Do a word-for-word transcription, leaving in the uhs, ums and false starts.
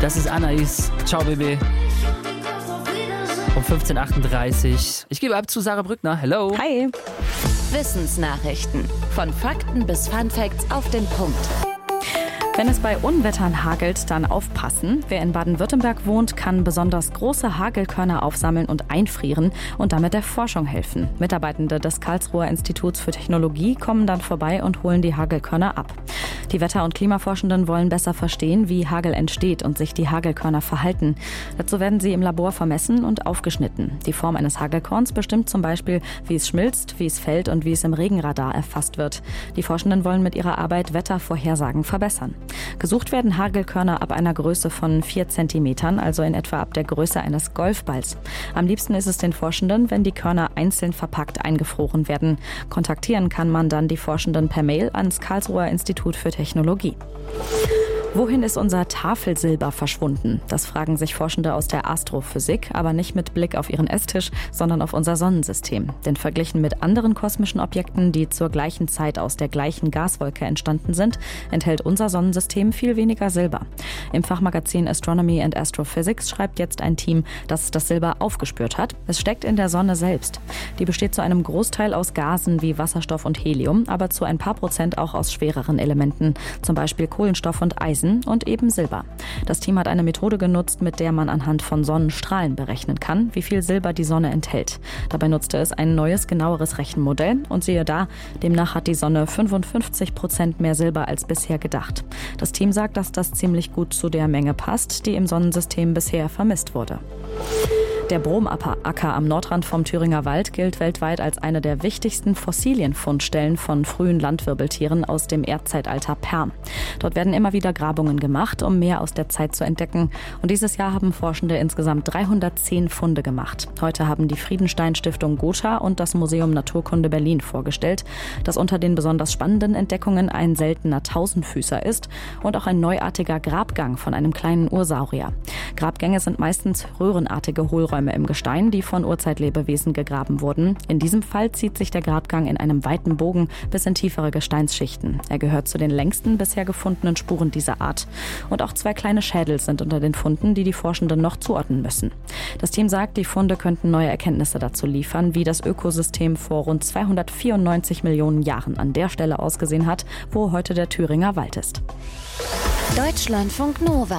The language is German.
Das ist Anais. Ciao, Baby. Um fünfzehn Uhr achtunddreißig. Ich gebe ab zu Sarah Brückner. Hello. Hi. Wissensnachrichten. Von Fakten bis Funfacts auf den Punkt. Wenn es bei Unwettern hagelt, dann aufpassen. Wer in Baden-Württemberg wohnt, kann besonders große Hagelkörner aufsammeln und einfrieren und damit der Forschung helfen. Mitarbeitende des Karlsruher Instituts für Technologie kommen dann vorbei und holen die Hagelkörner ab. Die Wetter- und Klimaforschenden wollen besser verstehen, wie Hagel entsteht und sich die Hagelkörner verhalten. Dazu werden sie im Labor vermessen und aufgeschnitten. Die Form eines Hagelkorns bestimmt zum Beispiel, wie es schmilzt, wie es fällt und wie es im Regenradar erfasst wird. Die Forschenden wollen mit ihrer Arbeit Wettervorhersagen verbessern. Gesucht werden Hagelkörner ab einer Größe von vier Zentimetern, also in etwa ab der Größe eines Golfballs. Am liebsten ist es den Forschenden, wenn die Körner einzeln verpackt eingefroren werden. Kontaktieren kann man dann die Forschenden per Mail ans Karlsruher Institut für Technologie. Wohin ist unser Tafelsilber verschwunden? Das fragen sich Forschende aus der Astrophysik, aber nicht mit Blick auf ihren Esstisch, sondern auf unser Sonnensystem. Denn verglichen mit anderen kosmischen Objekten, die zur gleichen Zeit aus der gleichen Gaswolke entstanden sind, enthält unser Sonnensystem viel weniger Silber. Im Fachmagazin Astronomy and Astrophysics schreibt jetzt ein Team, dass das Silber aufgespürt hat. Es steckt in der Sonne selbst. Die besteht zu einem Großteil aus Gasen wie Wasserstoff und Helium, aber zu ein paar Prozent auch aus schwereren Elementen, zum Beispiel Kohlenstoff und Eisen. Und eben Silber. Das Team hat eine Methode genutzt, mit der man anhand von Sonnenstrahlen berechnen kann, wie viel Silber die Sonne enthält. Dabei nutzte es ein neues, genaueres Rechenmodell und siehe da, demnach hat die Sonne fünfundfünfzig Prozent mehr Silber als bisher gedacht. Das Team sagt, dass das ziemlich gut zu der Menge passt, die im Sonnensystem bisher vermisst wurde. Der Bromacker am Nordrand vom Thüringer Wald gilt weltweit als eine der wichtigsten Fossilienfundstellen von frühen Landwirbeltieren aus dem Erdzeitalter Perm. Dort werden immer wieder Grabungen gemacht, um mehr aus der Zeit zu entdecken. Und dieses Jahr haben Forschende insgesamt dreihundertzehn Funde gemacht. Heute haben die Friedenstein-Stiftung Gotha und das Museum Naturkunde Berlin vorgestellt, dass unter den besonders spannenden Entdeckungen ein seltener Tausendfüßer ist und auch ein neuartiger Grabgang von einem kleinen Ursaurier. Grabgänge sind meistens röhrenartige Hohlräume im Gestein, die von Urzeitlebewesen gegraben wurden. In diesem Fall zieht sich der Grabgang in einem weiten Bogen bis in tiefere Gesteinsschichten. Er gehört zu den längsten bisher gefundenen Spuren dieser Art. Und auch zwei kleine Schädel sind unter den Funden, die die Forschenden noch zuordnen müssen. Das Team sagt, die Funde könnten neue Erkenntnisse dazu liefern, wie das Ökosystem vor rund zweihundertvierundneunzig Millionen Jahren an der Stelle ausgesehen hat, wo heute der Thüringer Wald ist. Deutschlandfunk Nova.